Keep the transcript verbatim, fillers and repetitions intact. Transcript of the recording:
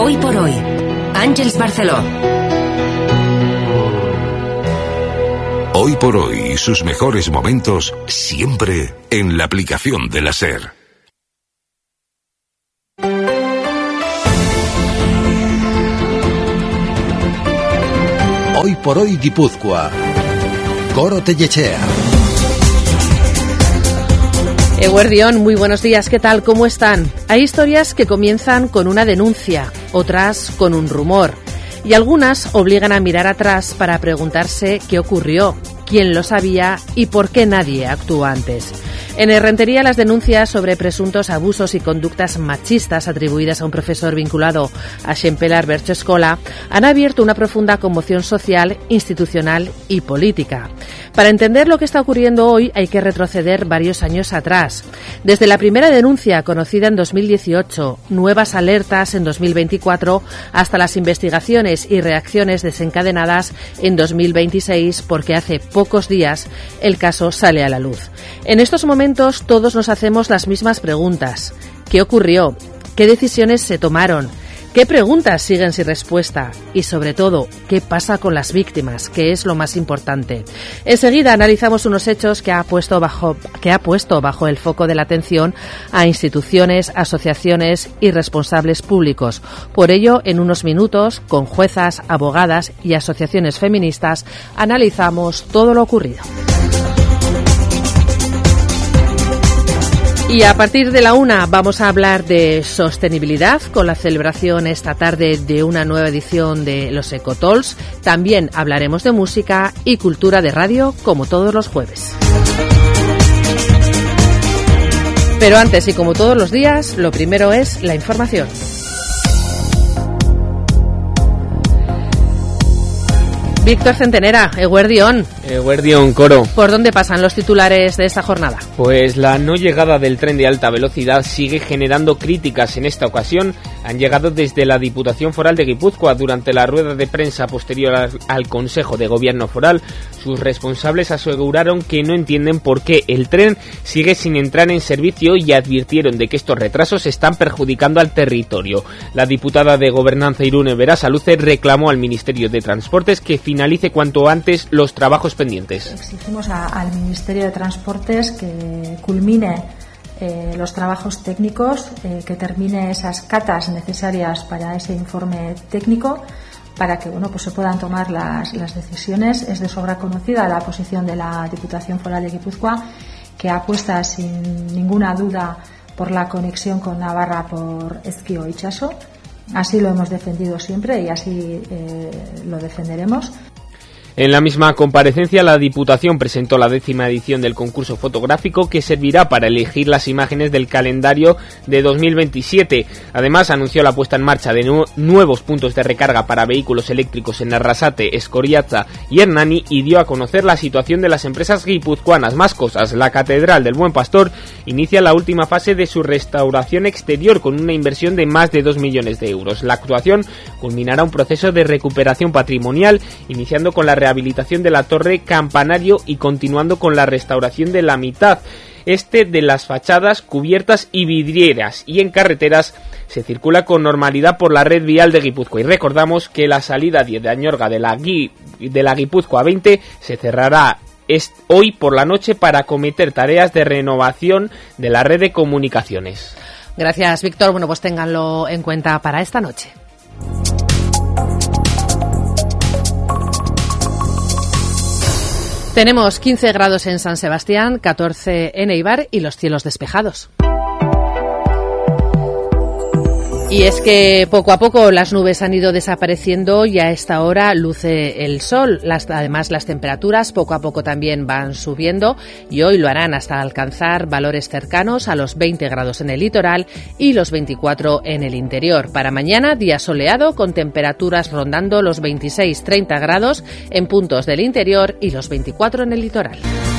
Hoy por hoy, Àngels Barceló. Hoy por hoy y sus mejores momentos siempre en la aplicación de la SER. Hoy por hoy Guipúzcoa. Coro Tellechea. Eguerdión, muy buenos días, ¿qué tal? ¿Cómo están? Hay historias que comienzan con una denuncia, otras con un rumor, y algunas obligan a mirar atrás para preguntarse qué ocurrió, quién lo sabía y por qué nadie actuó antes. En Errentería, las denuncias sobre presuntos abusos y conductas machistas atribuidas a un profesor vinculado a Xempelar Bertxescola han abierto una profunda conmoción social, institucional y política. Para entender lo que está ocurriendo hoy hay que retroceder varios años atrás. Desde la primera denuncia, conocida en dos mil dieciocho, nuevas alertas en dos mil veinticuatro, hasta las investigaciones y reacciones desencadenadas en dos mil veintiséis, porque hace pocos días el caso sale a la luz. En estos momentos todos nos hacemos las mismas preguntas. ¿Qué ocurrió? ¿Qué decisiones se tomaron? ¿Qué preguntas siguen sin respuesta? Y sobre todo, ¿qué pasa con las víctimas? Que es lo más importante. Enseguida analizamos unos hechos que ha puesto bajo, que ha puesto bajo el foco de la atención a instituciones, asociaciones y responsables públicos. Por ello, en unos minutos, con juezas, abogadas y asociaciones feministas, analizamos todo lo ocurrido. Y a partir de la una vamos a hablar de sostenibilidad con la celebración esta tarde de una nueva edición de los Ecotalks. También hablaremos de música y cultura de radio como todos los jueves. Pero antes y como todos los días, lo primero es la información. Víctor Centenera, Eguerdión. Eguerdión, Coro. ¿Por dónde pasan los titulares de esta jornada? Pues la no llegada del tren de alta velocidad sigue generando críticas. En esta ocasión han llegado desde la Diputación Foral de Guipúzcoa. Durante la rueda de prensa posterior al, al Consejo de Gobierno Foral, sus responsables aseguraron que no entienden por qué el tren sigue sin entrar en servicio y advirtieron de que estos retrasos están perjudicando al territorio. La diputada de Gobernanza Irune Berasaluce reclamó al Ministerio de Transportes que finalice cuanto antes los trabajos pendientes. Exigimos a, al Ministerio de Transportes que culmine eh, los trabajos técnicos, eh, que termine esas catas necesarias para ese informe técnico, para que bueno, pues se puedan tomar las, las decisiones. Es de sobra conocida la posición de la Diputación Foral de Guipúzcoa, que apuesta sin ninguna duda por la conexión con Navarra por Ezkio Itxaso. Así lo hemos defendido siempre y así eh, lo defenderemos. En la misma comparecencia, la Diputación presentó la décima edición del concurso fotográfico que servirá para elegir las imágenes del calendario de dos mil veintisiete. Además, anunció la puesta en marcha de nu- nuevos puntos de recarga para vehículos eléctricos en Arrasate, Escoriaza y Hernani y dio a conocer la situación de las empresas guipuzcoanas. Más cosas, la Catedral del Buen Pastor inicia la última fase de su restauración exterior con una inversión de más de dos millones de euros. La actuación culminará un proceso de recuperación patrimonial, iniciando con la rehabilitación de la torre campanario y continuando con la restauración de la mitad este de las fachadas, cubiertas y vidrieras, y en carreteras se circula con normalidad por la red vial de Guipúzcoa. Y recordamos que la salida diez de Añorga de la, Gui, de la Guipúzcoa veinte se cerrará est- hoy por la noche para acometer tareas de renovación de la red de comunicaciones. Gracias, Víctor. Bueno, pues ténganlo en cuenta para esta noche. Tenemos quince grados en San Sebastián, catorce en Eibar y los cielos despejados. Y es que poco a poco las nubes han ido desapareciendo y a esta hora luce el sol. Las, además, las temperaturas poco a poco también van subiendo y hoy lo harán hasta alcanzar valores cercanos a los veinte grados en el litoral y los veinticuatro en el interior. Para mañana, día soleado con temperaturas rondando los veintiséis a treinta grados en puntos del interior y los veinticuatro en el litoral.